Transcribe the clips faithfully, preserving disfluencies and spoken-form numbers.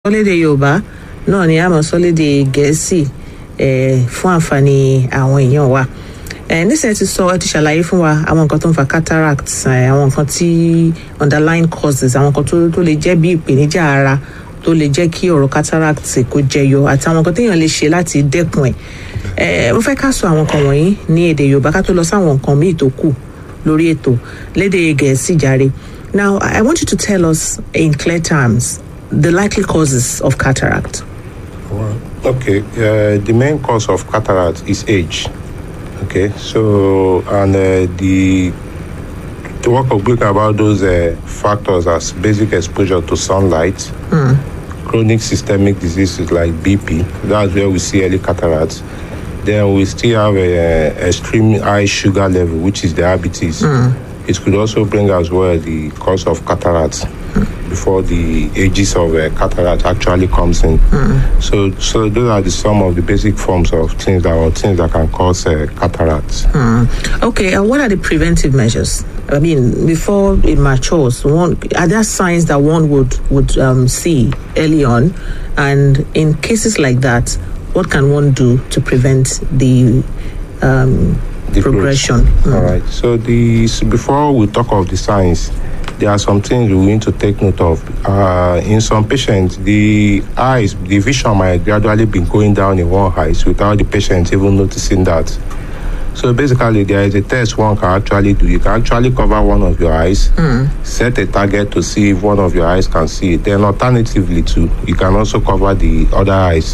lédè Yorùbá náà ni a máa sọ lédè Gẹ̀ẹ́sì fún àǹfààní àwọn èèyàn wa. Nísìnyí ti sọ ẹ ti ṣàlàyé fún wa àwọn nǹkan tó ń fa cataract, àwọn nǹkan tí underlying causes, àwọn nǹkan tó tó lè jẹ́ bí ìpèníjà ara tó lè jẹ́ kí ọ̀rọ̀ cataract kó jẹyọ àti àwọn nǹkan téèyàn lè ṣe láti dẹ́kun ẹ̀. Mo fẹ́ ká sọ àwọn nǹkan wọ̀nyí ní èdè Yorùbá ká tó lọ sáwọn nǹkan míì tó kù lórí ètò lédè Gẹ̀ẹ́sì jàre. Now, I want you to tell us in clear terms the likely causes of cataract. Well, okay, uh, the main cause of cataract is age. Okay, so and uh, the the work of book about those uh, factors as basic exposure to sunlight, mm. chronic systemic diseases like B P. That's where we see early cataracts. Then we still have a, a extreme high sugar level, which is diabetes. Mm. It could also bring as well the cause of cataracts mm. before the ages of uh, cataract actually comes in. Mm. So, so those are the some of the basic forms of things that or things that can cause uh, cataracts. Mm. Okay, and what are the preventive measures? I mean, before it matures, one, are there signs that one would would um, see early on? And in cases like that, what can one do to prevent the um, The progression? Mm. All right. So the so before we talk of the signs, there are some things we need to take note of. Uh, in some patients, the eyes, the vision might gradually be going down in one eye without the patient even noticing that. So basically, there is a test one can actually do. You can actually cover one of your eyes, mm. set a target to see if one of your eyes can see it. Then alternatively, too, you can also cover the other eyes.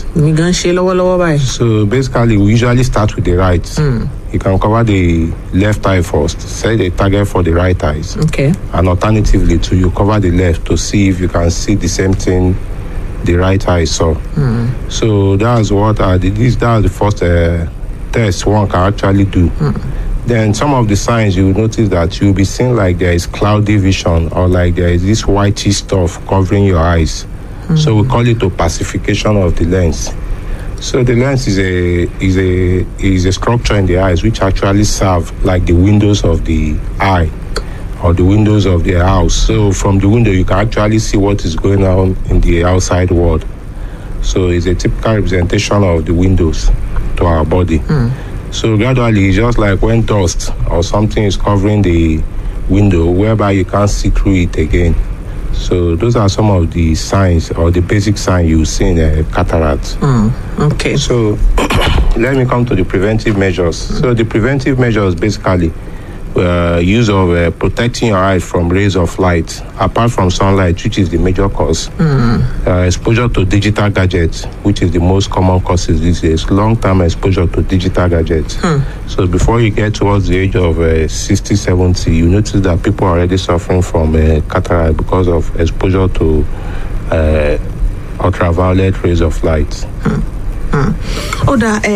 So basically, we usually start with the right. Mm. You can cover the left eye first, set a target for the right eyes. Okay. And alternatively, too, you cover the left to see if you can see the same thing the right eye saw. Mm. So that's what I did. This that's the first uh, test one can actually do. Mm. Then some of the signs you will notice that you'll be seeing like there is cloudy vision or like there is this whitey stuff covering your eyes. Mm. So we call it opacification of the lens. So the lens is a is a is a structure in the eyes which actually serve like the windows of the eye or the windows of the house. So from the window you can actually see what is going on in the outside world. So it's a typical representation of the windows to our body. Mm. So gradually it's just like when dust or something is covering the window whereby you can't see through it again. So those are some of the signs or the basic signs you see in a cataract. Mm, okay. So let me come to the preventive measures. Mm. So the preventive measures basically uh, use of uh, protecting your eyes from rays of light, apart from sunlight, which is the major cause. Mm. Uh, exposure to digital gadgets, which is the most common causes these days. Long-term exposure to digital gadgets. Mm. So before you get towards the age of uh, sixty, seventy, you notice that people are already suffering from uh, cataract because of exposure to uh, ultraviolet rays of light. Mm. Mm. Oh, that,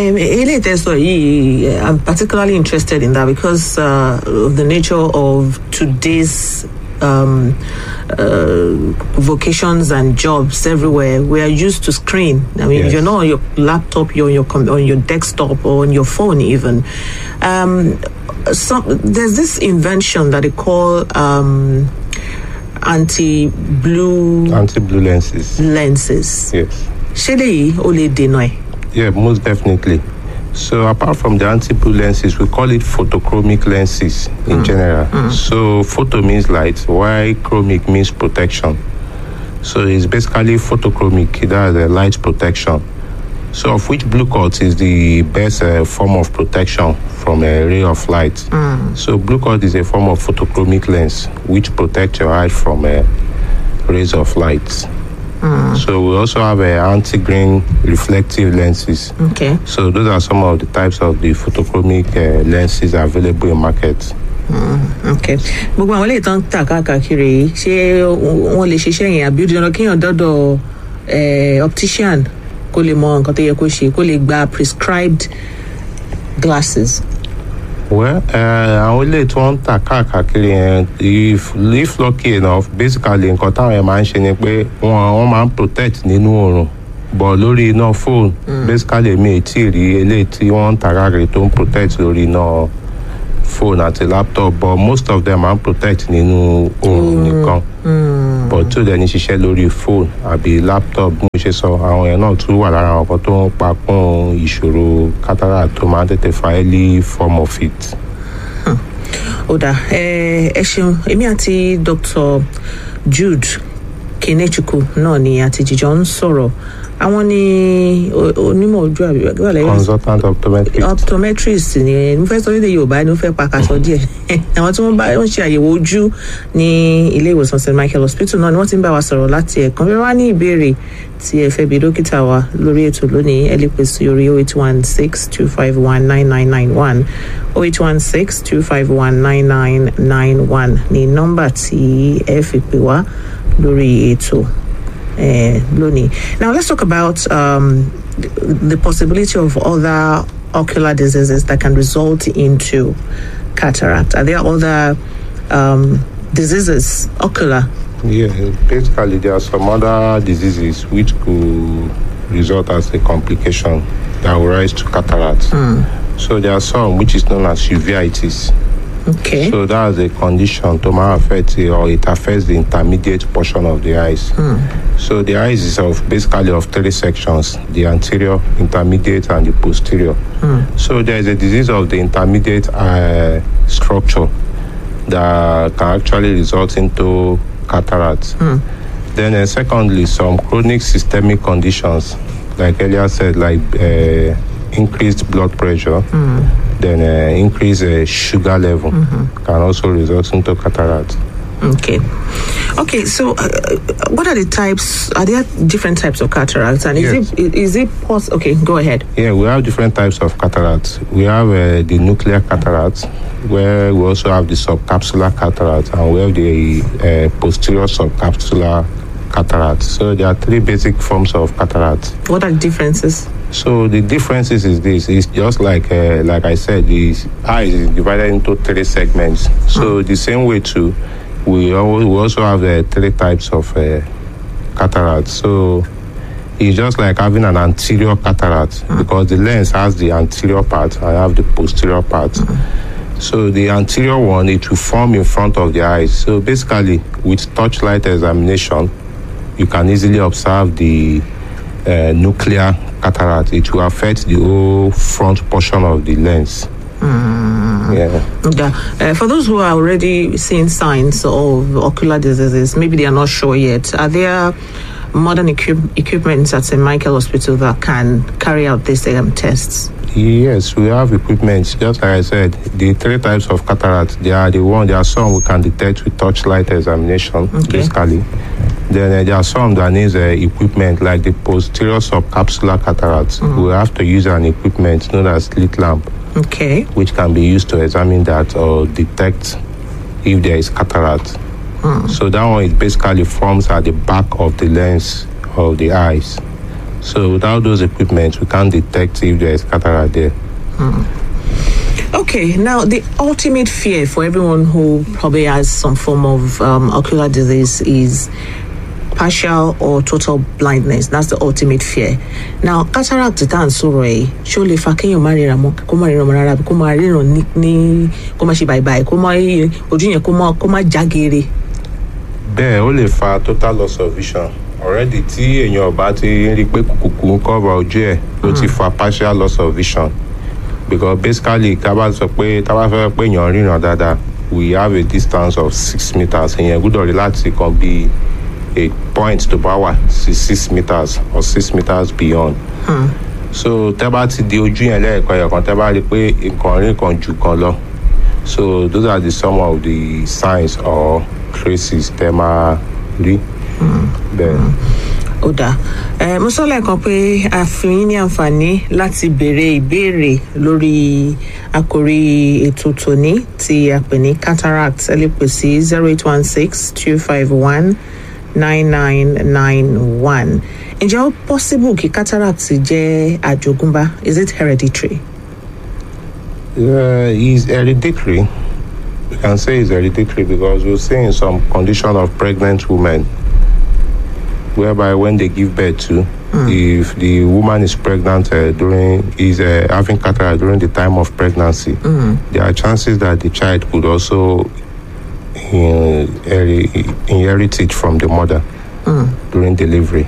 um, I'm particularly interested in that because uh, of the nature of today's um, uh, vocations and jobs everywhere. We are used to screen. I mean, yes. You're not on your laptop, you're on your com- on your desktop or on your phone even. Um, some, there's this invention that they call um, anti-blue anti-blue lenses. Lenses. Yes. Yeah, most definitely. So apart from the anti-blue lenses, we call it photochromic lenses in mm. general. Mm. So photo means light, while chromic means protection. So it's basically photochromic, that's a light protection. So of which blue cut is the best uh, form of protection from a ray of light. Mm. So blue cut is a form of photochromic lens which protects your eye from uh, rays of light. Mm. So we also have uh, anti-grain reflective lenses. Okay. So those are some of the types of the photochromic uh, lenses available in market. Mm, okay. Gbogbo àwọn eléyìí tán tà káàkiri ṣé wọ́n lè ṣiṣẹ́ yẹn àbí ó di dandan kéèyàn dọ́dọ̀ optician kó lè mọ nǹkan tó yẹ kó ṣe kó lè gba prescribed glasses? Well, àwọn ilé tí wọ́n ń tà káàkiri yẹn if if lucky enough basically nǹkan táwọn yẹn máa ń ṣe ni pé wọ́n wọ́n máa ń protect nínú oòrùn but lórí iná phone mm. basically mi ì tí ì rí eléyìí tí wọ́n ń tà káàkiri tó ń protect lórí iná phone àti laptop but most of them máa ń protect nínú oòrùn nìkan but tó dẹ̀ ní ṣiṣẹ́ lórí phone àbí laptop bí mo ṣe sọ àwọn yẹn náà tún wà lára àwọn kan tó ń pa kún ìṣòro cataract tó máa ń tètè fa early form of it. ó dà ẹ ẹ ṣeun èmi àti Doctor Jude Kenechukwu náà ni àti jíjọ ń sọ̀rọ̀ àwọn ni onímọ̀ ojú àbí consultant optometrist optometrist ni mo fẹ́ sọ nílẹ̀ Yorùbá ni mo fẹ́ pakasọ díẹ̀ àwọn tí wọ́n bá ń ṣe àyẹ̀wò ojú ní ilé ìwòsàn Saint Michael Hospital náà ni wọ́n ti ń bá wa sọ̀rọ̀ láti ẹ̀kan bí wọ́n wá ní ìbéèrè tí ẹ fẹ́ bi dókítà wa lórí ètò lónìí ẹ lè pè sí orí oh eight one six two five one nine nine nine one oh eight one six two five one nine nine nine one ní nọ́mbà tí ẹ fi pè wá lórí ètò uh, lónìí. Now let's talk about um, the possibility of other ocular diseases that can result into cataract. Are there other um, diseases, ocular? Yeah, basically there are some other diseases which could result as a complication that will rise to cataract. Mm. So there are some which is known as uveitis. Okay. So that's a condition to may affect or it affects the intermediate portion of the eyes. Mm. So the eyes is of basically of three sections: the anterior, intermediate, and the posterior. Mm. So there is a disease of the intermediate uh, structure that can actually result into cataract. Mm. Then uh, secondly, some chronic systemic conditions, like earlier said, like uh, increased blood pressure, mm. then uh, increased uh, sugar level mm-hmm. can also result into cataract. Okay. Okay, so uh, what are the types? Are there different types of cataracts? And is Yes. it is it possible? Okay, go ahead. Yeah, we have different types of cataracts. We have uh, the nuclear cataract, where we also have the subcapsular cataract, and we have the uh, posterior subcapsular cataract. So there are three basic forms of cataract. What are the differences? So the differences is this: it's just like uh, like I said, the eye is divided into three segments. So mm. the same way too, we always, we also have uh, three types of uh, cataract. So it's just like having an anterior cataract mm. because the lens has the anterior part and have the posterior part. Mm. So the anterior one, it will form in front of the eyes. So basically, with torchlight examination, you can easily observe the uh, nuclear cataract. It will affect the whole front portion of the lens. Mm. Yeah. Yeah. Uh, for those who are already seeing signs of ocular diseases, maybe they are not sure yet. Are there modern equip- equipment at Saint Michael Hospital that can carry out these um, tests? Yes, we have equipment. Just like I said, the three types of cataract, they are the one. There are some we can detect with torchlight examination, Okay. basically. Then uh, there are some that needs uh, equipment, like the posterior subcapsular cataract. Mm. We have to use an equipment known as slit lamp, Okay. which can be used to examine that or detect if there is cataract. Mm. So that one is basically forms at the back of the lens of the eyes. So without those equipment, we can't detect if there is cataract there. Mm. Okay, now the ultimate fear for everyone who probably has some form of um, ocular disease is partial or total blindness. That's the ultimate fear. Now, cataract tá à ń sọ̀rọ̀ ẹ̀ ṣó lè fa kéèyàn má ríran mọ́ kó má ríran mọ́ rárá kó má ríran ní ní kó má ṣe bàìbàì kó má ojú yẹn kó má kó má já geere. Bẹ́ẹ̀ ó lè fa total loss of vision. Already tí èèyàn bá ti ń rí pé kùkùkù ń cover ojú ẹ̀ ó ti fa partial loss of vision. Because basically ká bá sọ pé tá bá fẹ́ pé èèyàn ríran dáadáa, we have a distance of six meters. Èèyàn gbọ́dọ̀ rí láti kan bí a point tó bá wà sí six meters or six meters beyond. Hmm. So tẹ́ bá ti di ojú yẹn lẹ́ẹ̀kan ẹ̀kan tẹ́ bá rí pé nǹkan rí kan jù kan lọ. So those are the some of the signs or traces tẹ́ máa rí. Bẹ́ẹ̀. Ó dáa. Ẹ mo sọ lẹ́ẹ̀kan pé a fi yín ní àǹfààní láti béèrè ìbéèrè lórí àkòrí ètò tòní tí a pè ní cataract. Ẹ lè pè sí zero eight one six two five one nine nine nine one. Ǹjẹ́ ó possible kí cataract jẹ́ àjogúnbá? Is it hereditary? Uh, it's hereditary. We can say it's hereditary because we're seeing some condition of pregnant women whereby when they give birth to, if the woman is pregnant uh, during is uh, having cataract during the time of pregnancy, there are chances that the child could also uh, inherit it from the mother during delivery.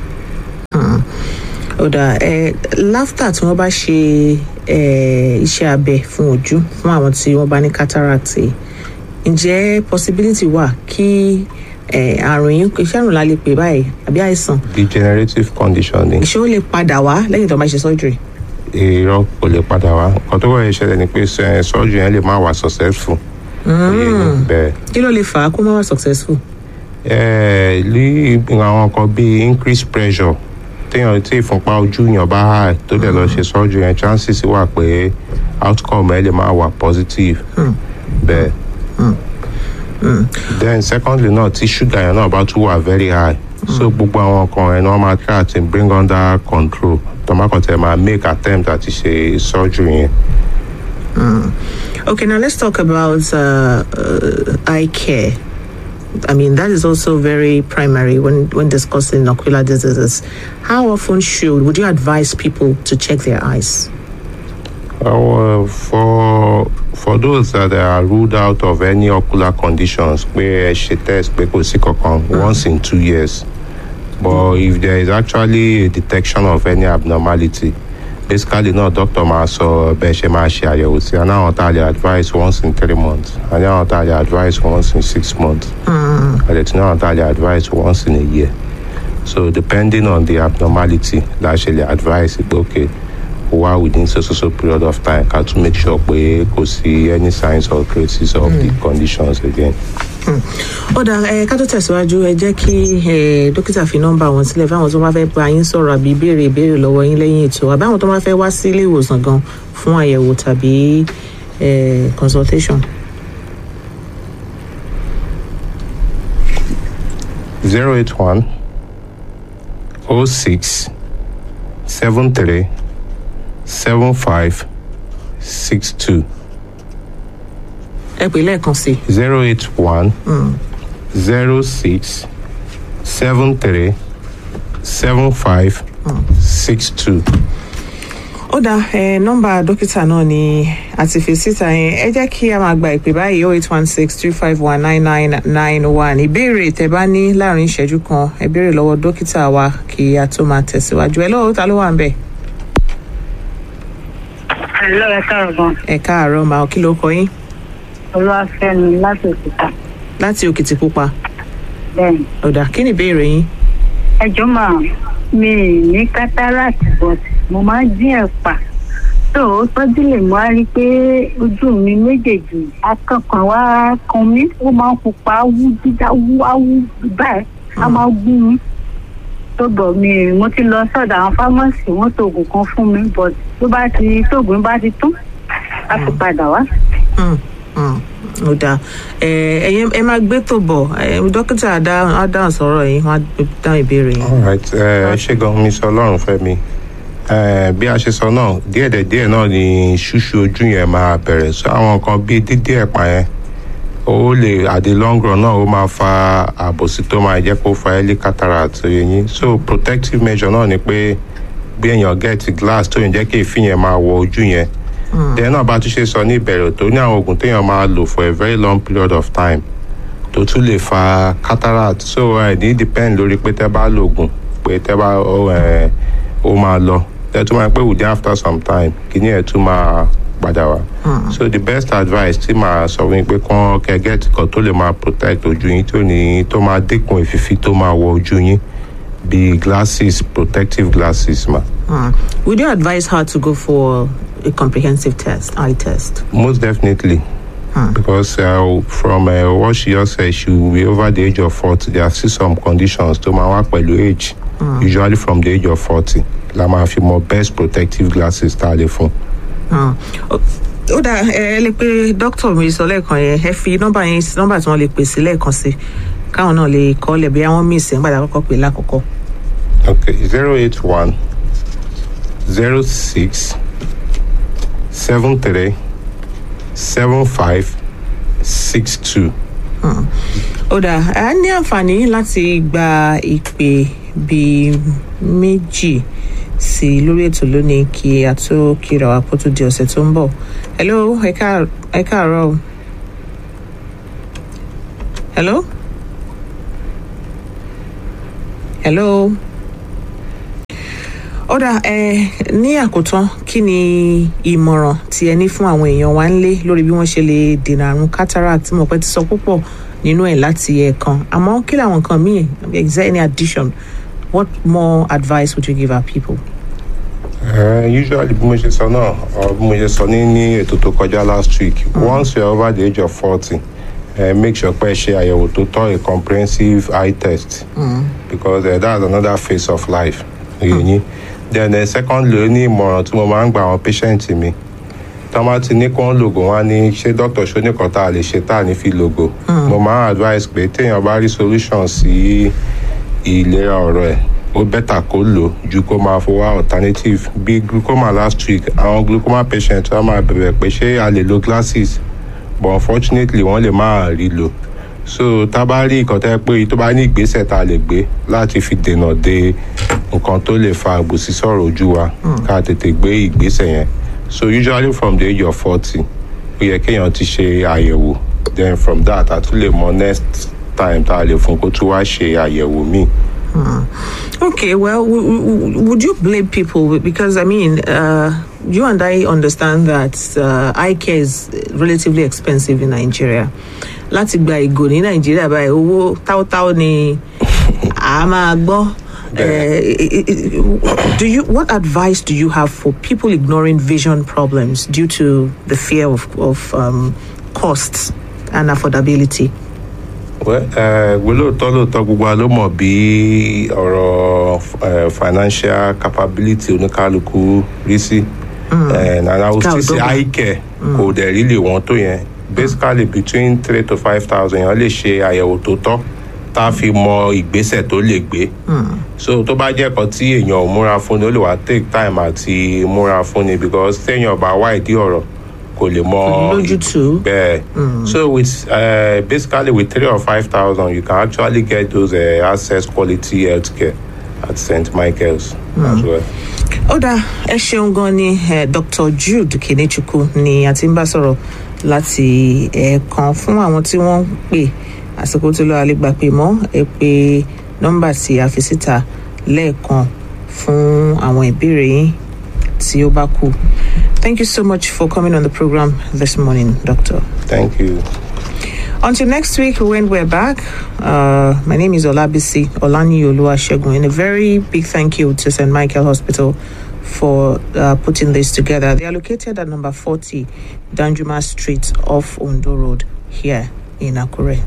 Oda, eh, láftà tí wọ́n bá ṣe eh, iṣẹ́ abẹ fún ojú fún àwọn tí wọ́n bá ní cataract, ǹjẹ́ possibility wà kí eh, àrùn yìí iṣẹ́ àrùn la lè pè báyìí àbí àìsàn? Degenerative condition ni. Ṣé ó lè padà wá lẹ́yìn tó bá ṣe surgery? Irọ́ kò lè padà wá. Nǹkan tó wọ́n ṣẹlẹ̀ ni pé surgery yẹn lè má wà successful. Bẹ́ẹ̀. Kí ló lè fà á kó má wà successful? Eh, lí àwọn nǹkan bíi increased pressure téèyàn tí ìfúnpá ojú yàn bá high tó dẹ̀ lọ ṣe surgery yẹn chances wà pé outcome ẹ̀ lè má wà positive. Bẹ́ẹ̀. Then secondly náà tí sugar yẹn náà bá tún wà very high, so gbogbo àwọn kan ẹ̀ náà máa try to bring under control tọ́mákọ̀tẹ̀ máa make attempt àti ṣe surgery yẹn. Okay, now let's talk about uh, uh, eye care. I mean, that is also very primary when, when discussing ocular diseases. How often should, would you advise people to check their eyes? Uh, for for those that are ruled out of any ocular conditions, where she test once in two years. But if there is actually a detection of any abnormality, basically no doctor must so and now I advise once in three months, and now I advise once in six months, mm. and it's now I advise once in a year. So depending on the abnormality, they actually advise it okay. While within so so period of time, can to make sure we could see any signs or traces of mm. the conditions again. Ọ̀dà ẹ̀ ká tó tẹ̀síwájú ẹ jẹ́ kí dókítà fi nọ́mbà wọn sílẹ̀ fáwọn tó bá fẹ́ bá yín sọ̀rọ̀ àbí béèrè ìbéèrè lọ́wọ́ yín lẹ́yìn ètò àbí àwọn tó bá fẹ́ wá sí ilé ìwòsàn gan fún àyẹ̀wò tàbí consultation. zero eight one oh six seven three seven five six two. Ẹ pè lẹ́ẹ̀kan sí. zero eight one zero six seven three seven five six two. Ó dá ẹ nọ́mbà dókítà náà ni àti fi síta yẹn ẹ jẹ́ kí a máa gba ìpè báyìí oh eight one six two five one nine nine nine one. Ìbéèrè tẹ́ bá ní láàrin ìṣẹ́jú kan ẹ béèrè lọ́wọ́ dókítà wa kí a tó máa tẹ̀síwájú. Ẹ lọ́wọ́ ta ló wà ń bẹ̀? Hello, ẹ káàárọ̀ gan. Ẹ káàárọ̀ máa kí ló kọ yín? Olúwafẹ́mi láti Òkìtìpupa. Láti Òkìtìpupa. Bẹ́ẹ̀ni. Ọ̀dà kí ni ìbéèrè yín? Ẹ jọ̀ọ́ mà, mi ní cataract but mo máa ń dín ẹ̀pà. Tó o tọ́jú lè mú a rí pé ojú mi méjèèjì akọ̀kan wá kan mí ó máa ń pupa wú dídá wú áwú báyìí á máa gún mi. Tó bọ̀ mi mo ti lọ sọ́dọ̀ àwọn fámọ́sì wọ́n tó oògùn kan fún mi but tó bá ti tóògùn bá ti tún á fi padà wá. Ó dáa ẹ̀yin ẹ máa gbé tó bọ̀ dókítà á dáhùn sọ̀rọ̀ yìí wọ́n á dáhùn ìbéèrè yìí. All right, ẹ ṣé gan mi sọ Ọlọ́run fẹ́ mi bí a ṣe sọ náà díẹ̀ díẹ̀ náà ni ṣúṣú ojú yẹn máa bẹ̀rẹ̀ sọ àwọn nǹkan bíi dídí ẹ̀pà yẹn ó lè at the long run náà ó máa fa àbòsí tó máa jẹ́ kó fa early cataract yẹn so protective measure náà ni pé bí èèyàn get glass tó yẹn jẹ́ kí èéfín yẹn máa wọ ojú yẹn. Then náà bá tún ṣe sọ ní ìbẹ̀rẹ̀ tó ní àwọn oògùn téèyàn máa lò for a very long period of time tó tún lè fa cataract so ẹ̀ ní depend lórí pé tẹ́ bá lo oògùn pé tẹ́ bá ó máa lọ tẹ́ tún máa pé within after some time kíní ẹ̀ tún máa padà wá. So the best advice tí màá sọ wí pé kán kẹ́ get kan tó lè máa protect ojú yín tó ní tó máa dínkù ìfífí tó máa wọ ojú yín bíi glasses protective glasses ma. Mm. Would you advise her to go for a comprehensive test, eye test? Most definitely. Hmm. Because uh, from uh, what she just said, she will be over the age of forty. There are still some conditions to my work by the age, hmm. usually from the age of forty. La máa fi mọ best protective glasses tá a lè fún. Ó dà ẹ lè pe dókítà mi sọ lẹ́ẹ̀kan yẹn ẹ fi nọ́mbà yẹn nọ́mbà tí wọ́n lè pè sí lẹ́ẹ̀kan sí káwọn náà lè kọ́ lẹ̀ bí àwọn míì sí nígbà tí àkọ́kọ́ pè lákòókò. Okay, zero eight one zero six seven three seven five six two. ó dà á ní àǹfààní láti gba ìpè bíi méjì sí lórí ètò lónìí kí a tó kíra wa kó tó di ọ̀sẹ̀ tó ń bọ̀. Hello, ẹ káàárọ̀ o. Hello? Hello? Ó dà ẹ ní àkótán kí ni ìmọ̀ràn tí ẹ ní fún àwọn èèyàn wa ń lé lórí bí wọ́n ṣe lè dènà àrùn cataract tí mo pẹ́ ti sọ púpọ̀ nínú ẹ̀ láti ẹ̀ẹ̀kan àmọ́ kí làwọn nǹkan míì is there any addition? What more advice would you give our people? Uh, usually bí mo ṣe sọ náà or bí mo ṣe sọ ní ní ètò tó kọjá last week mm. once you are over the age of forty uh, make sure pé ṣe àyẹ̀wò tó tọ́ a comprehensive eye test mm. because uh, that's another phase of life. Mm. Then the second ló ní ìmọ̀ràn tí mo máa ń gba àwọn patient mi tá máa ti ní kí wọ́n lògò wọn á ní ṣé doctor ṣó ní kan tá a lè ṣe tá a ní fi lògò mo máa advise pé téèyàn bá rí solution sí ìlera ọ̀rọ̀ ẹ̀ ó bẹ́tà kó lò ju kó máa fowó alternative bí glaucoma last week àwọn glaucoma patient wọ́n máa bẹ̀rẹ̀ pé ṣé a lè lo glasses but unfortunately wọ́n lè máa rí lò so tá a bá rí nǹkan tẹ́ pé tó bá ní ìgbésẹ̀ tá a lè gbé láti fi dènà de nǹkan tó lè fa àgbòsí sọ̀rọ̀ ojú wa ká tètè gbé ìgbésẹ̀ yẹn so usually from the age of forty ó yẹ kéèyàn ti ṣe àyẹ̀wò then from that a tún lè mọ next time tá a lè fún kó tún wá ṣe àyẹ̀wò míì. Hmm. Okay, well, w- w- would you blame people? Because, I mean, uh, you and I understand that uh, eye care is relatively expensive in Nigeria. Láti gba ìgò ní Nigeria báyìí, owó táwótáwó ni a máa gbọ́. Uh, do you? What advice do you have for people ignoring vision problems due to the fear of, of um, costs and affordability? Well, we lóòótọ́ lóòótọ́ gbogbo wa ló mọ̀ bí ọ̀rọ̀ financial capability oníkálukú rí sí. And I would still say eye care kò dẹ̀ really wọ́n tó yẹn. Basically between three to five thousand yẹn lè ṣe àyẹ̀wò tó tọ́ tá a fi mọ ìgbésẹ̀ tó lè gbé. So tó bá jẹ́ kan tí èèyàn ò múra fún ni ó lè wá take time àti múra fún ni because téèyàn bá wá ìdí ọ̀rọ̀ kò lè mọ lójútùú bẹ́ẹ̀. So with uh, basically with three or five thousand you can actually get those uh, access quality healthcare at Saint Michael's mm. as well. Ó dà ẹ ṣeun gan ni Doctor Jude Kenechukwu ni a ti ń bá sọ̀rọ̀ láti ẹ̀ẹ̀kan fún àwọn tí wọ́n ń pè àsìkò tó lọ́ọ́ àlegbà pé mọ́ ẹ pé nọ́mbà tí a fi síta lẹ́ẹ̀kan fún àwọn ìbéèrè yín tí ó bá kù. Thank you so much for coming on the program this morning, Doctor. Thank you. Until next week, when we're back, uh, my name is Olabisi Olani Oluwasegun, and a very big thank you to Saint Michael Hospital for uh, putting this together. They are located at number forty, Danjuma Street off Ondo Road here in Akure.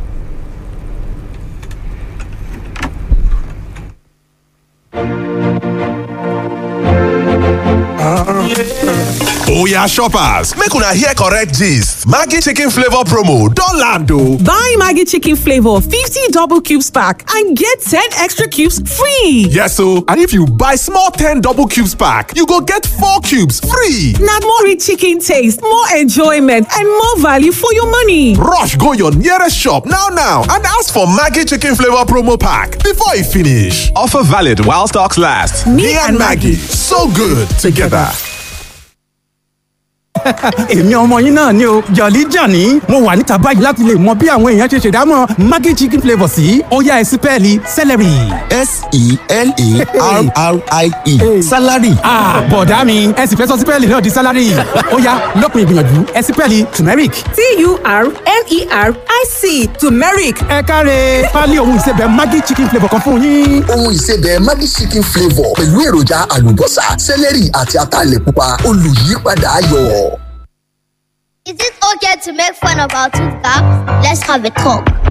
Oya shoppers, make una hear correct gist. Maggi chicken flavor promo don land o. Buy Maggi chicken flavor fifty double cubes pack and get ten extra cubes free. Yes o, and if you buy small ten double cubes pack, you go get four cubes free. Na more rich chicken taste, more enjoyment and more value for your money. Rush go your nearest shop now now and ask for Maggi chicken flavor promo pack before e finish. Offer valid while stocks last. Me and Maggi, so good together. èmi ọmọ yín náà ni o Jolly Johnny mo wà níta báyìí láti lè mọ bí àwọn èèyàn ṣe ṣèdámọ̀ Maggi chicken flavour sí ó yá ẹ sí pẹ́ẹ́lí celery. S E L A R R I E salary. ah bọ̀dá mi ẹ sì fẹ́ sọ sí pẹ́ẹ́lì náà di salary ó yá lópin ìgbìyànjú ẹ sí pẹ́ẹ́lì turmeric. T U R M E R I C turmeric. ẹ káre pálí ohun ìsebẹ̀ Maggi chicken flavour kan fún yín. ohun ìsebẹ̀ Maggi chicken flavour pẹ̀lú èròjà àlùbọ́sà celery àti ataalẹ̀ pupa olùyípadà ayọ̀. Is it okay to make fun of our two gaps? Let's have a talk.